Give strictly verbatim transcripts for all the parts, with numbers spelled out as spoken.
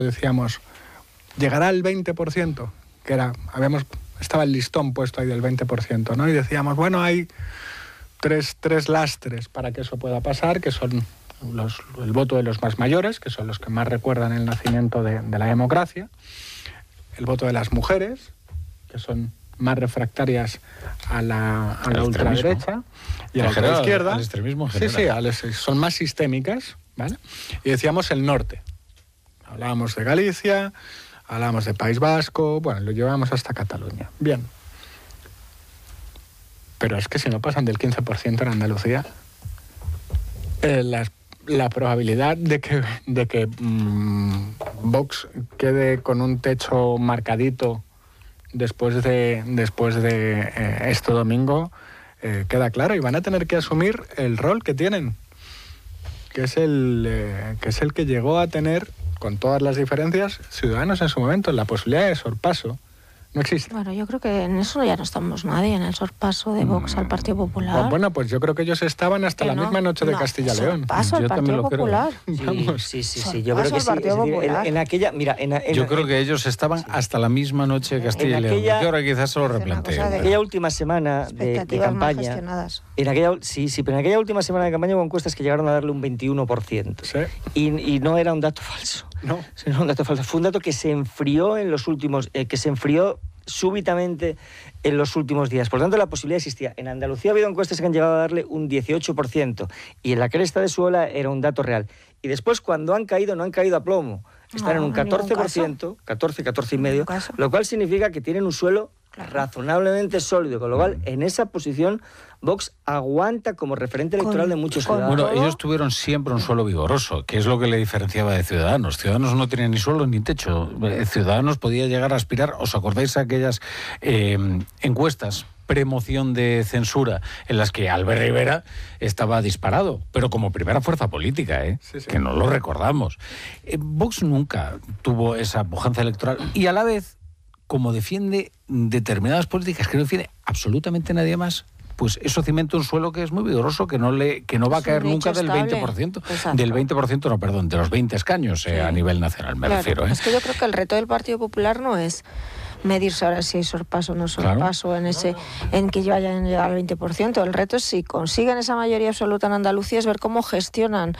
decíamos, llegará al veinte por ciento, que era, habíamos, estaba el listón puesto ahí del veinte por ciento, ¿no? Y decíamos, bueno, hay tres, tres lastres para que eso pueda pasar, que son los, el voto de los más mayores, que son los que más recuerdan el nacimiento de, de la democracia, el voto de las mujeres, que son más refractarias a la, a la ultraderecha y a la ultraizquierda. Al extremismo en sí, general. sí, al, son más sistémicas, ¿vale? Y decíamos el norte. Hablábamos de Galicia, hablábamos de País Vasco, bueno, lo llevamos hasta Cataluña. Bien. Pero es que si no pasan del quince por ciento en Andalucía, eh, las, la probabilidad de que, de que mmm, Vox quede con un techo marcadito después de, después de eh, este domingo eh, queda claro, y van a tener que asumir el rol que tienen, que es el, eh, que es el que llegó a tener, con todas las diferencias, Ciudadanos en su momento. La posibilidad de sorpaso no existe. Bueno, yo creo que en eso ya no estamos nadie, en el sorpaso de Vox mm. al Partido Popular. Bueno, pues yo creo que ellos estaban hasta que la no, misma noche de no, Castilla-León. Sorpaso al Partido Popular. Sí, Vamos. sí, sí, sí, yo creo que sí. Decir, en, en aquella, mira, en, en, yo creo que ellos estaban sí. hasta la misma noche de Castilla-León. Y ahora quizás se lo replanteo. En aquella última semana de, de campaña, en aquella, sí, sí, pero en aquella última semana de campaña hubo encuestas que llegaron a darle un veintiuno por ciento. ¿Sí? Y, y no era un dato falso. No. No era un dato falso. Fue un dato que se enfrió en los últimos, eh, que se enfrió súbitamente en los últimos días. Por tanto, la posibilidad existía. En Andalucía ha habido encuestas que han llegado a darle un dieciocho por ciento y en la cresta de su ola era un dato real. Y después, cuando han caído, no han caído a plomo. Están no, en un catorce por ciento, catorce, catorce y medio, lo cual significa que tienen un suelo claro. razonablemente sólido, con lo cual, en esa posición, Vox aguanta como referente electoral con, de muchos ciudadanos. Bueno, ellos tuvieron siempre un suelo vigoroso, que es lo que le diferenciaba de Ciudadanos. Ciudadanos no tiene ni suelo ni techo. Ciudadanos podía llegar a aspirar, ¿os acordáis de aquellas eh, encuestas premoción de censura en las que Albert Rivera estaba disparado, pero como primera fuerza política, ¿eh? Sí, sí. Que no lo recordamos. Eh, Vox nunca tuvo esa pujanza electoral y a la vez, como defiende determinadas políticas que no defiende absolutamente nadie más, pues eso cimenta un suelo que es muy vigoroso, que no le que no va a caer nunca del veinte por ciento. Exacto. Del veinte por ciento, no, perdón, de los veinte escaños eh, sí. a nivel nacional, me claro, refiero. ¿eh? Es que yo creo que el reto del Partido Popular no es medirse ahora si hay sorpaso o no sorpaso claro. en ese en que vayan a llegar al veinte por ciento. El reto es si consiguen esa mayoría absoluta en Andalucía, es ver cómo gestionan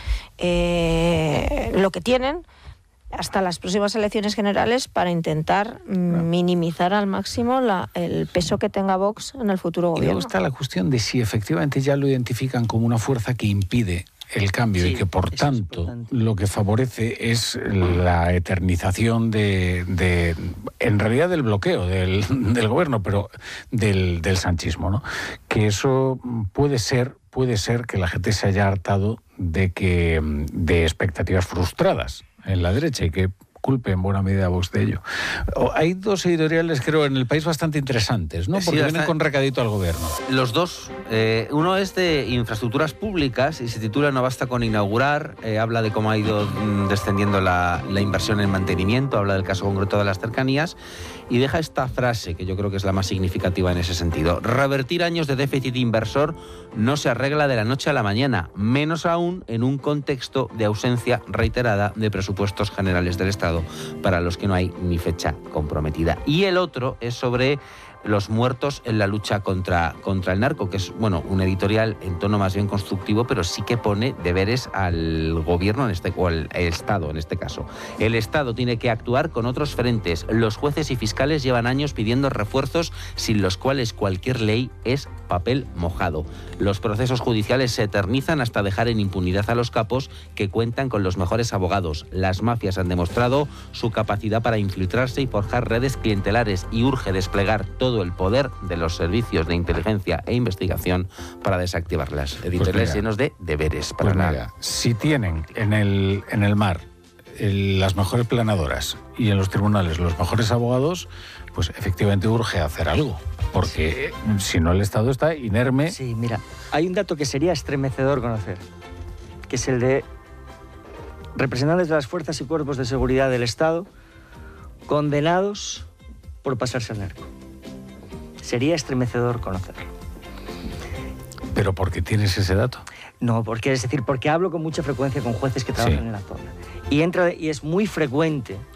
eh, lo que tienen hasta las próximas elecciones generales para intentar claro. minimizar al máximo la, el peso que tenga Vox en el futuro gobierno. Y luego está la cuestión de si efectivamente ya lo identifican como una fuerza que impide el cambio sí, y que por tanto lo que favorece es la eternización de, de en realidad del bloqueo del, del gobierno, pero del, del sanchismo, ¿no? Que eso puede ser puede ser que la gente se haya hartado de que de expectativas frustradas en la derecha y que culpe en buena medida a Vox de ello. Hay dos editoriales, creo, en El País bastante interesantes, ¿no? Porque sí, vienen con recadito al gobierno. Los dos. Eh, uno es de infraestructuras públicas y se titula No basta con inaugurar. Eh, habla de cómo ha ido mm, descendiendo la, la inversión en mantenimiento, habla del caso concreto de las cercanías y deja esta frase que yo creo que es la más significativa en ese sentido. Revertir años de déficit inversor no se arregla de la noche a la mañana, menos aún en un contexto de ausencia reiterada de presupuestos generales del Estado, para los que no hay ni fecha comprometida. Y el otro es sobre los muertos en la lucha contra, contra el narco, que es, bueno, un editorial en tono más bien constructivo, pero sí que pone deberes al gobierno, en este, o al Estado en este caso. El Estado tiene que actuar con otros frentes. Los jueces y fiscales llevan años pidiendo refuerzos sin los cuales cualquier ley es papel mojado. Los procesos judiciales se eternizan hasta dejar en impunidad a los capos que cuentan con los mejores abogados. Las mafias han demostrado su capacidad para infiltrarse y forjar redes clientelares y urge desplegar todo el poder de los servicios de inteligencia e investigación para desactivarlas. Editoriales pues llenos de deberes para pues la... mira, si tienen en el, en el mar el, las mejores planadoras y en los tribunales los mejores abogados, pues efectivamente urge hacer algo. Porque si no el Estado está inerme. Sí, mira, hay un dato que sería estremecedor conocer, que es el de representantes de las fuerzas y cuerpos de seguridad del Estado condenados por pasarse al narco. Sería estremecedor conocerlo. ¿Pero por qué tienes ese dato? No, porque es decir, porque hablo con mucha frecuencia con jueces que trabajan sí. en la zona. Y entra y es muy frecuente